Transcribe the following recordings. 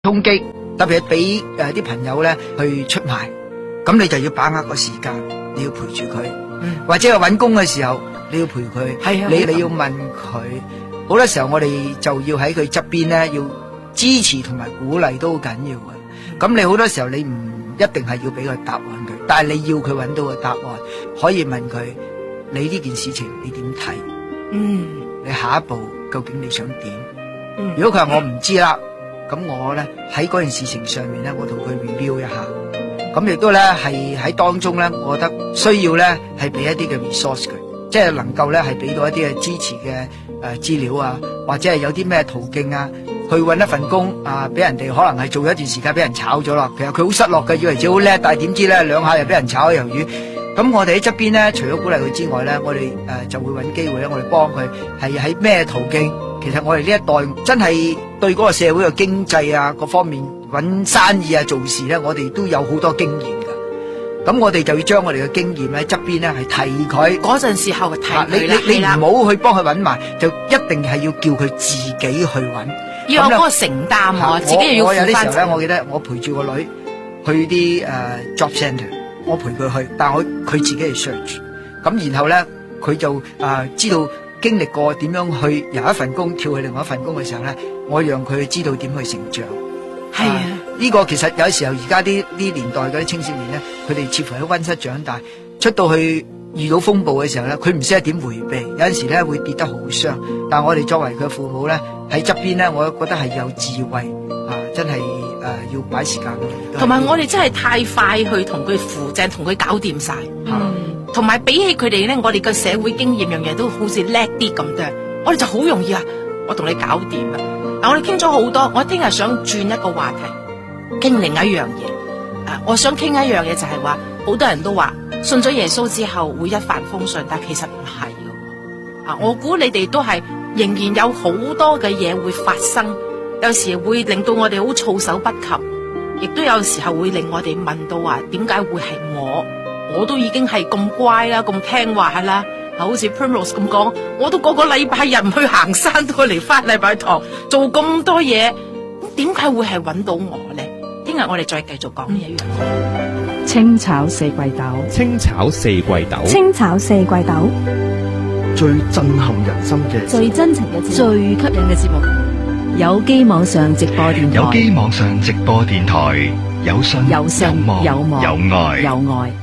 衝擊，特別係俾啲朋友咧去出賣，咁你就要把握個時間，你要陪住佢，或者係揾工嘅時候你要陪佢，你要問佢，好多時候我哋就要喺佢側邊咧，要支持同埋鼓勵都好緊要嘅。咁你好多時候你唔一定係要俾個答案佢，但係你要佢揾到個答案，可以問佢你呢件事情你點睇？你下一步究竟你想點？如果佢話我唔知啦，咁我咧喺嗰件事情上面咧，我同佢 review 一下，咁亦都咧係喺當中咧，我覺得需要咧係俾一啲嘅 resource 佢，即係能夠咧係俾到一啲嘅支持嘅資料啊，或者係有啲咩途徑啊，去搵一份工啊，俾人哋可能係做一段時間俾人炒咗啦，其實佢好失落嘅，以為自己好叻，但係點知咧兩下又俾人炒咗魷魚。咁我哋喺側邊咧，除咗鼓勵佢之外咧，我哋就會揾機會咧，我哋幫佢係喺咩途徑。其實我哋呢一代真係對嗰個社會嘅經濟啊各方面揾生意啊做事咧，我哋都有好多經驗㗎。咁我哋就要將我哋嘅經驗喺側邊咧係提佢。嗰陣時候提佢你唔好去幫佢揾埋，就一定係要叫佢自己去揾。要有嗰個承擔啊，自己又要負翻。我有啲時候咧，我記得我陪住個女去啲job centre。我陪佢去，但係佢自己去 search， 咁然後咧佢就知道經歷過點樣去由一份工跳去另外一份工嘅時候咧，我讓佢知道點去成長。係呢個其實有時候而家啲年代嗰啲青少年咧，佢哋似乎喺溫室長大，出到去遇到風暴嘅時候咧，佢唔識得點回避，有陣時咧會跌得好傷。但係我哋作為佢父母咧喺側邊咧，我覺得係有智慧真係。要擺時間咯，同埋我哋真係太快去同佢扶正，同佢搞掂晒。同埋比起佢哋咧，我哋嘅社會經驗樣嘢都好似叻啲咁多，我哋就好容易我同你搞掂啦。嗱，我哋傾咗好多，我聽日想轉一個話題，傾另一樣嘢。我想傾一樣嘢就係話，好多人都話信咗耶穌之後會一帆風順，但其實唔係嘅。我估你哋都係仍然有好多嘅嘢會發生。有時會令到我哋好措手不及，亦都有時候會令我哋問到話點解會係我都已經係咁乖啦，咁聽話啦，好似 Primrose 咁講，我都個禮拜日唔去行山都嚟返禮拜堂，做咁多嘢，點解會係揾到我咧？聽日我哋再繼續講呢一樣。 清炒四季豆， 清炒四季豆， 清炒四季豆， 最震撼人心嘅， 最真情嘅，最吸引嘅節目。有機網上直播電台， 有機網上直播電台，有信有望有愛有愛。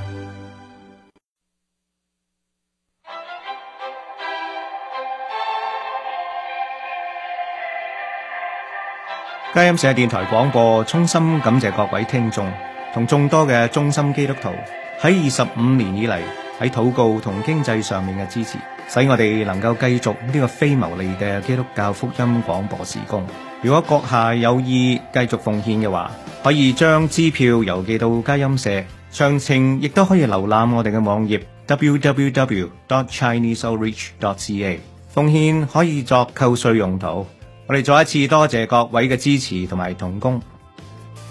佳音社電台廣播衷心感謝各位聽眾同眾多嘅忠心基督徒喺25年以嚟喺禱告同經濟上面嘅支持，使我哋能夠繼續呢個非牟利嘅基督教福音廣播事工。如果閣下有意繼續奉獻嘅話，可以將支票郵寄到佳音社，詳情亦都可以瀏覽我哋嘅網頁 www.chineseoutreach.ca。 奉獻可以作扣稅用途。我哋再一次多謝各位嘅支持同埋同工。